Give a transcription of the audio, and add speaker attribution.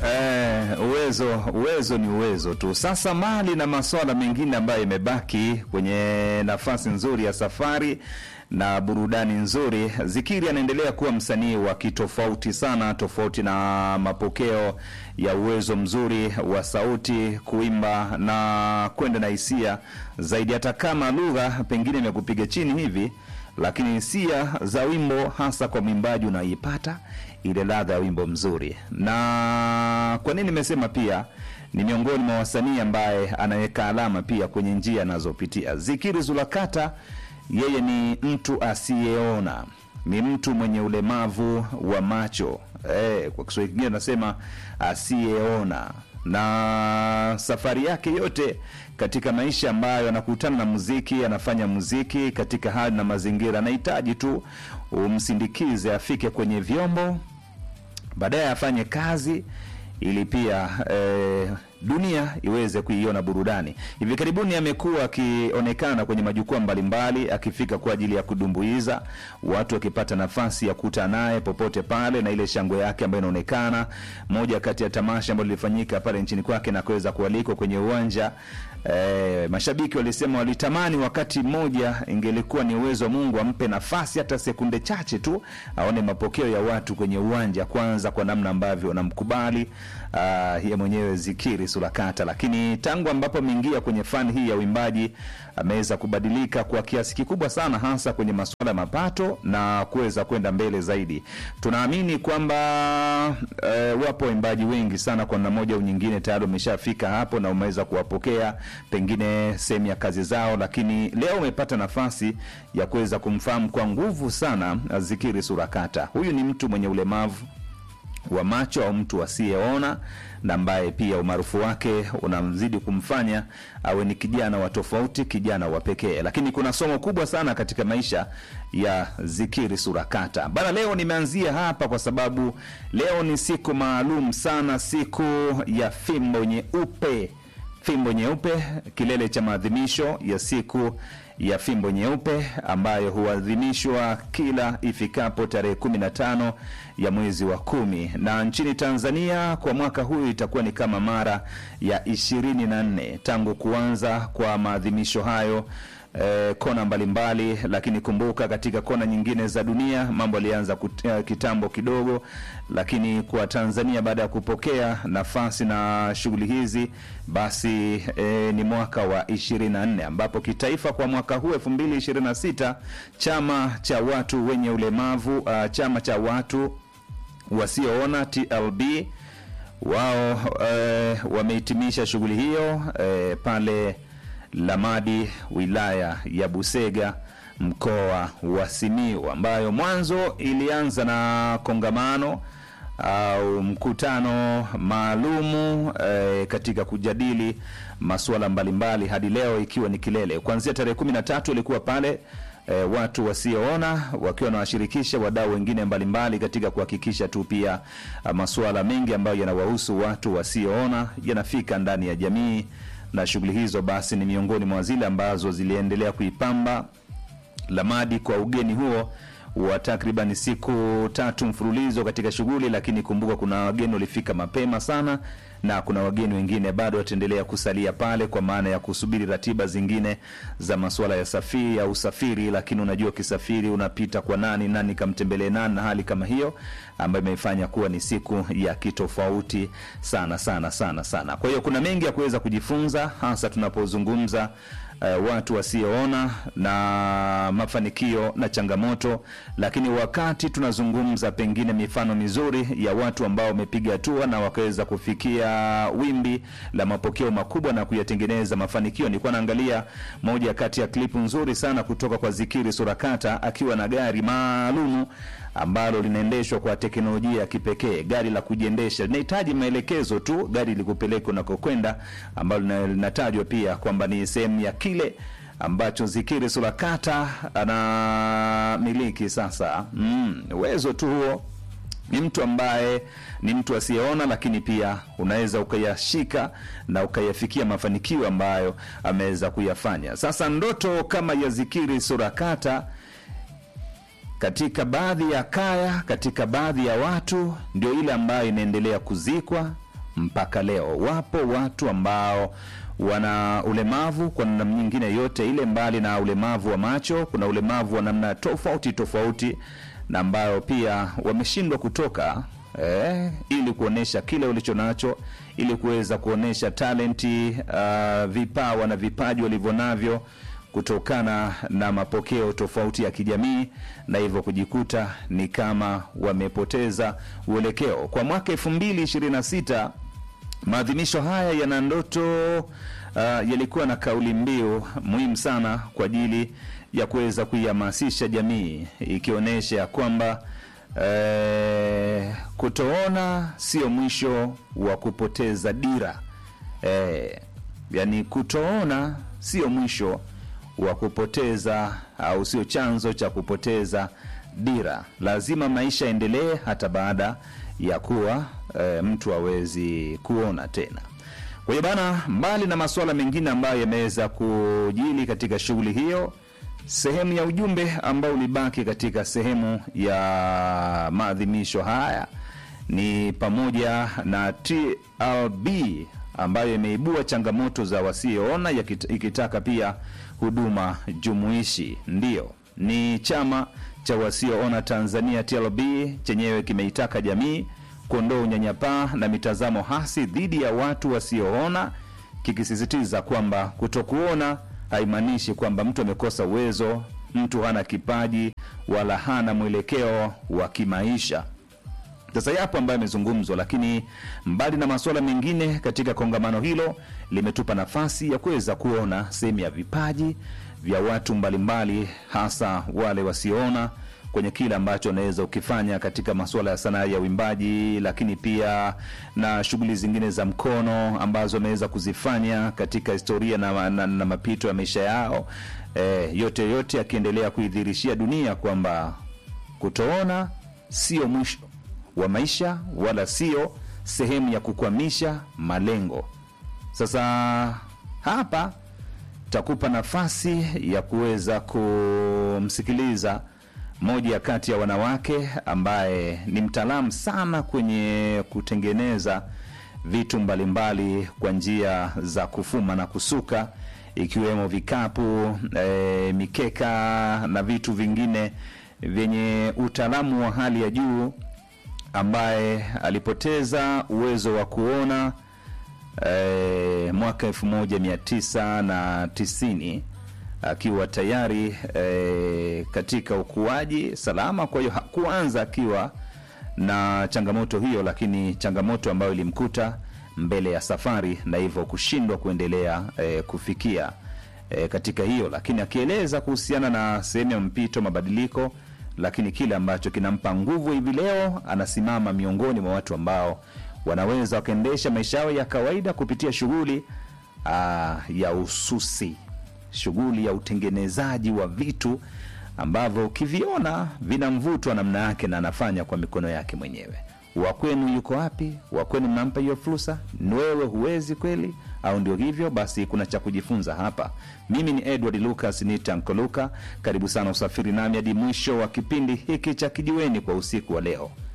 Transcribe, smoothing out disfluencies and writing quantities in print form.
Speaker 1: Uwezo ni uwezo tu. Sasa mali na masuala mengine ambayo imebaki kwenye nafasi nzuri ya safari na burudani nzuri. Zikiri anaendelea kuwa msanii wa kitofauti sana, tofauti na mapokeo ya uwezo mzuri wa sauti, kuimba na kwenda na hisia zaidi, hata kama lugha pengine imekupiga chini hivi, lakini hisia za wimbo, hasa kwa mwimbaji, unaipata ile ladha ya wimbo mzuri. Na kwa nini nimesema pia ni miongoni mwa wasanii ambaye anaweka alama pia kwenye njia anazopitia. Zikiri Zulakata, yeye ni mtu asiyeona, ni mtu mwenye ulemavu wa macho. Kwa Kiswahili kingine nasema asiyeona. Na safari yake yote katika maisha ambayo anakutana na muziki, anafanya muziki katika hali na mazingira, anahitaji tu umsindikize afike kwenye vyombo, baadaye afanye kazi ili pia dunia iweze kuiona burudani. Hivi karibuni amekuwa akionekana kwenye majukwaa mbalimbali, akifika kwa ajili ya kudumbuiza watu, wakipata nafasi ya kukutana naye popote pale, na ile shangwe yake ambayo inaonekana. Moja kati ya tamasha ambalo lilifanyika pale nchini kwake na kuweza kualikwa kwenye uwanja, mashabiki walisema walitamani wakati mmoja ingelikuwa ni uwezo wa Mungu ampe nafasi hata sekunde chache tu aone mapokeo ya watu kwenye uwanja, kwanza kwa namna ambavyo wanamkubali yeye mwenyewe Zikiri Zulakata. Lakini tangu ambapo ameingia kwenye fani hii ya uimbaji, ameweza kubadilika kwa kiasi kikubwa sana, hasa kwenye masuala ya mapato na kuweza kwenda mbele zaidi. Tunaamini kwamba wapo waimbaji wengi sana kwa namna moja au nyingine tayari umeshafika hapo na umeweza kuwapokea pengine sehemu ya kazi zao, lakini leo umepata nafasi ya kuweza kumfahamu kwa nguvu sana Zikiri Zulakata. Huyu ni mtu mwenye ulemavu wa macho au mtu asiyeona, na ambaye pia umaarufu wake unamzidi kumfanya awe ni kijana wa tofauti, kijana wa pekee. Lakini kuna somo kubwa sana katika maisha ya Zikiri Zulakata. Bana, leo nimeanzia hapa kwa sababu leo ni siku maalum sana, siku ya fimbo nyeupe. Fimbo nyeupe, kilele cha maadhimisho ya siku ya fimbo nyeupe ambayo huadhimishwa kila ifikapo tarehe 15 ya mwezi wa 10. Na nchini Tanzania kwa mwaka huu itakuwa ni kama mara ya 24 tangu kuanza kwa maadhimisho hayo kona mbalimbali. Lakini kumbuka, katika kona nyingine za dunia mambo yalianza kitambo kidogo, lakini kwa Tanzania baada ya kupokea nafasi na shughuli hizi, basi ni mwaka wa 24 ambapo kitaifa kwa mwaka huu 2026 chama cha watu wenye ulemavu, chama cha watu wasioona TLB, wao wamehitimisha shughuli hiyo pale Lamadi, wilaya ya Busega, mkoa wa Simiyu, ambayo mwanzo ilianza na kongamano au mkutano maalumu katika kujadili masuala mbalimbali, hadi leo ikiwa ni kilele. Kuanzia tarehe 13 ilikuwa pale watu wasioona wakiwa na washirikisha wadau wengine mbalimbali katika kuhakikisha tu pia masuala mengi ambayo yanawahusu watu wasioona yanafika ndani ya jamii. Na shughuli hizo basi ni miongoni mwa zile ambazo ziliendelea kuipamba Lamadi kwa ugeni huo wa takriban siku 3 mfululizo katika shughuli. Lakini kumbuka, kuna wageni walifika mapema sana na kuna wageni wengine bado wataendelea kusalia pale kwa maana ya kusubiri ratiba zingine za masuala ya safari au usafiri. Lakini unajua kisafiri unapita kwa nani kamtembelee nani, na hali kama hiyo ambayo imeifanya kuwa ni siku ya kitofauti sana sana sana sana. Kwa hiyo kuna mengi ya kuweza kujifunza, hasa tunapozungumza watu wasioona na mafanikio na changamoto. Lakini wakati tunazungumza pengine mifano mizuri ya watu ambao wamepiga hatua na wakaweza kufikia wimbi la mapokeo makubwa na kuyatengeneza mafanikio, nilikuwa naangalia moja kati ya klipu nzuri sana kutoka kwa Zikiri Zulakata akiwa na gari maalumu ambalo linaendeshwa kwa teknolojia ya kipekee, gari la kujiendesha. Linahitaji maelekezo tu, gari likupeleke unakokwenda, ambalo linatajwa pia kwamba ni sehemu ya kile ambacho Zikiri Zulakata anamiliki sasa. Uwezo tu huo. Ni mtu ambaye ni mtu asiyeona, lakini pia unaweza ukayashika na ukayafikia mafanikio ambayo ameweza kuyafanya. Sasa ndoto kama ya Zikiri Zulakata katika baadhi ya kaya, katika baadhi ya watu, ndio ile ambayo inaendelea kuzikwa, mpaka leo. Wapo watu ambao wana ulemavu kwa namna nyingine yote ile, mbali na ulemavu wa macho, kuna ulemavu wa namna tofauti tofauti, na ambao pia wameshindwa kutoka ili kuonesha kile ulicho nacho, ili kuweza kuonesha talenti, vipawa na vipaji walivyonavyo, kutokana na mapokeo tofauti ya kijamii, na hivyo kujikuta ni kama wamepoteza uelekeo. Kwa mwaka 2026 maadhimisho haya yana ndoto, yalikuwa na kauli mbiu muhimu sana kwa ajili ya kuweza kuihamasisha jamii, ikionyesha kwamba kutoona sio mwisho wa kupoteza dira. Yani kutoona sio mwisho wa kupoteza, au sio chanzo cha kupoteza dira. Lazima maisha endelee hata baada ya kuwa mtu hawezi kuona tena. Kwa hiyo bana, mbali na masuala mengine ambayo yameweza kujili katika shughuli hiyo, sehemu ya ujumbe ambao ulibaki katika sehemu ya maadhimisho haya ni pamoja na TLB ambayo imeibua changamoto za wasioona, ikitaka pia huduma jumuishi. Ndiyo, ni chama cha wasioona Tanzania TLB chenyewe kimeitaka jamii kuondoa unyanyapaa na mitazamo hasi dhidi ya watu wasioona, kikisisitiza kwamba kutokuona haimaanishi kwamba mtu amekosa uwezo, mtu hana kipaji wala hana mwelekeo wa kimaisha. Sasa yapo ambayo yamezungumzwa, lakini mbali na masuala mengine katika kongamano hilo limetupa nafasi ya kuweza kuona sehemu ya vipaji vya watu mbalimbali, hasa wale wasioona, kwenye kile ambacho unaweza ukifanya katika masuala ya sanaa ya uimbaji, lakini pia na shughuli zingine za mkono ambazo wameweza kuzifanya katika historia na mapito ya maisha yao. Yote akiendelea kuidhirishia dunia kwamba kutoona sio mwisho wa maisha, wala sio sehemu ya kukwamisha malengo. Sasa hapa takupa nafasi ya kuweza kumsikiliza moja kati ya wanawake ambaye ni mtaalamu sana kwenye kutengeneza vitu mbalimbali kwa njia za kufuma na kusuka, ikiwemo vikapu, mikeka na vitu vingine vyenye utaalamu wa hali ya juu, ambaye alipoteza uwezo wa kuona mwaka 1990 akiwa tayari katika ukuaji salama. Kwa hiyo hakuanza akiwa na changamoto hiyo, lakini changamoto ambayo ilimkuta mbele ya safari, na hivyo kushindwa kuendelea kufikia katika hiyo, lakini akieleza kuhusiana na sehemu ya mpito, mabadiliko, lakini kile ambacho kinampa nguvu hivi leo, anasimama miongoni mwa watu ambao wanaweza wakaendesha maisha yao ya kawaida kupitia shughuli ya ususi, shughuli ya utengenezaji wa vitu ambavyo ukiviona vina mvuto namna yake, na anafanya kwa mikono yake mwenyewe. Wa kwenu yuko wapi? Wa kwenu mnampa hiyo fursa? Wewe huwezi kweli? Au ndio hivyo? Basi kuna cha kujifunza hapa. Mimi ni Edward Lucas, ni Tankoluka. Karibu sana usafiri nami hadi mwisho wa kipindi hiki cha Kijiweni kwa usiku wa leo.